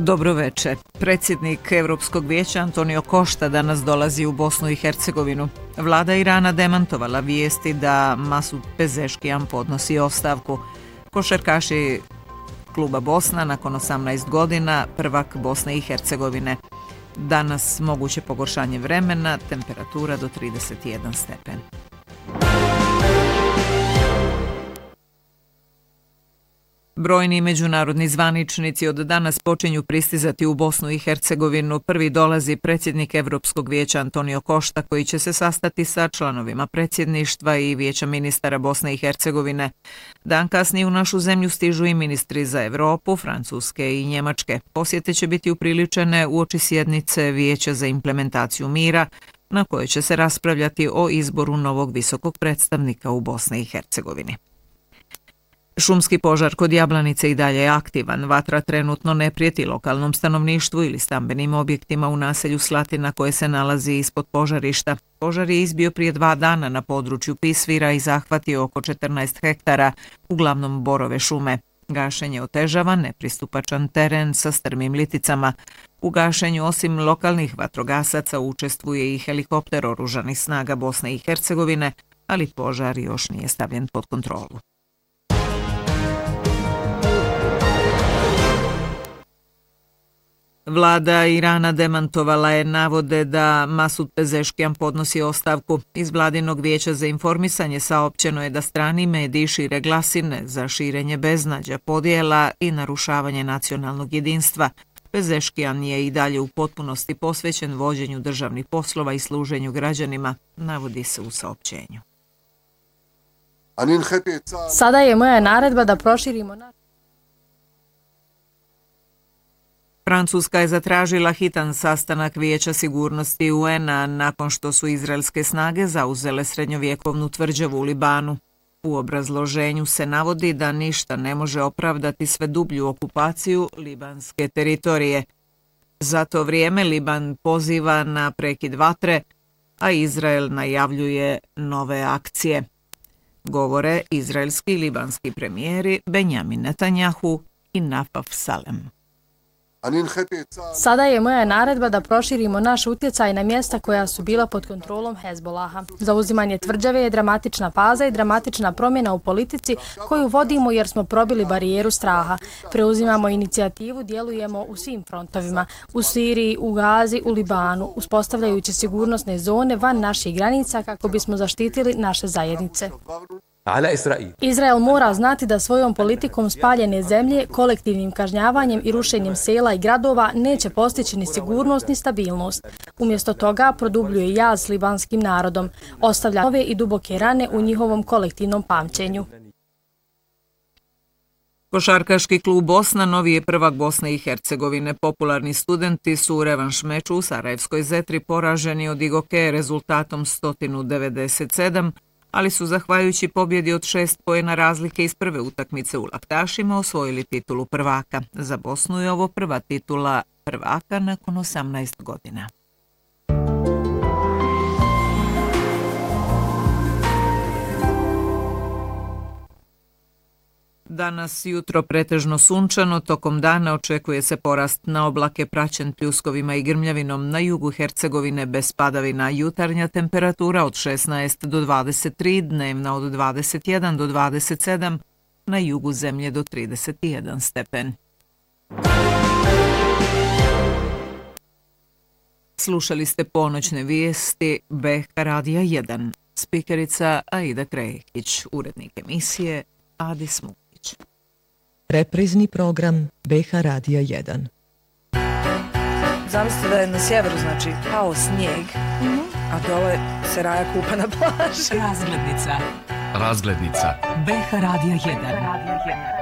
Dobro veče. Predsjednik Europskog vijeća Antonio Costa danas dolazi u Bosnu i Hercegovinu. Vlada Irana demantovala vijesti da Masud Pezeshkian podnosi ostavku. Košarkaši kluba Bosna nakon 18 godina prvak Bosne i Hercegovine. Danas moguće pogoršanje vremena, temperatura do 31 stepen. Brojni međunarodni zvaničnici od danas počinju pristizati u Bosnu i Hercegovinu. Prvi dolazi predsjednik Europskog vijeća Antonio Costa, koji će se sastati sa članovima predsjedništva i vijeća ministara Bosne i Hercegovine. Dan kasnije u našu zemlju stižu i ministri za Europu, Francuske i Njemačke. Posjete će biti upriličene uoči sjednice Vijeća za implementaciju mira, na kojoj će se raspravljati o izboru novog visokog predstavnika u Bosni i Hercegovini. Šumski požar kod Jablanice i dalje je aktivan. Vatra trenutno ne prijeti lokalnom stanovništvu ili stambenim objektima u naselju Slatina koje se nalazi ispod požarišta. Požar je izbio prije 2 dana na području Pisvira i zahvatio oko 14 hektara, uglavnom borove šume. Gašenje otežava nepristupačan teren sa strmim liticama. U gašenju osim lokalnih vatrogasaca učestvuje i helikopter oružanih snaga Bosne i Hercegovine, ali požar još nije stavljen pod kontrolu. Vlada Irana demantovala je navode da Masud Pezeshkian podnosi ostavku. Iz Vladinog vijeća za informisanje saopćeno je da strani mediji šire glasine za širenje beznađa, podjela i narušavanje nacionalnog jedinstva. Pezeshkian je i dalje u potpunosti posvećen vođenju državnih poslova i služenju građanima, navodi se u saopćenju. Sada je moja naredba da proširimo Francuska je zatražila hitan sastanak Vijeća sigurnosti UN-a nakon što su izraelske snage zauzele srednjovjekovnu tvrđavu u Libanu. U obrazloženju se navodi da ništa ne može opravdati sve dublju okupaciju libanske teritorije. Za to vrijeme Liban poziva na prekid vatre, a Izrael najavljuje nove akcije. Govore izraelski i libanski premijeri Benjamin Netanjahu i Nafaf Salem. Sada je moja naredba da proširimo naš utjecaj na mjesta koja su bila pod kontrolom Hezbolaha. Zauzimanje tvrđave je dramatična faza i dramatična promjena u politici koju vodimo jer smo probili barijeru straha. Preuzimamo inicijativu, djelujemo u svim frontovima, u Siriji, u Gazi, u Libanu, uspostavljajući sigurnosne zone van naših granica kako bismo zaštitili naše zajednice. Izrael mora znati da svojom politikom spaljene zemlje, kolektivnim kažnjavanjem i rušenjem sela i gradova neće postići ni sigurnost ni stabilnost. Umjesto toga produbljuje jaz s libanskim narodom, ostavlja nove i duboke rane u njihovom kolektivnom pamćenju. Košarkaški klub Bosna novi je prvak Bosne i Hercegovine. Popularni studenti su u revanš meču u Sarajevskoj Zetri poraženi od Igoke rezultatom 197, ali su zahvaljujući pobjedi od 6 poena razlike iz prve utakmice u Laktašima osvojili titulu prvaka. Za Bosnu je ovo prva titula prvaka nakon 18 godina. Danas jutro pretežno sunčano, tokom dana očekuje se porast na oblake praćen pljuskovima i grmljavinom. Na jugu Hercegovine bez padavina, jutarnja temperatura od 16 do 23, dnevna od 21 do 27, na jugu zemlje do 31 stepen. Slušali ste ponoćne vijesti BH Radija 1. Spikerica Aida Krekić, urednik emisije Adi Smuk. Reprizni program BH Radija 1. Zamislite da je na sjeveru, znači, pao snijeg, a dole se Raja kupa na plaži. Razglednica. Razglednica. BH Radija 1.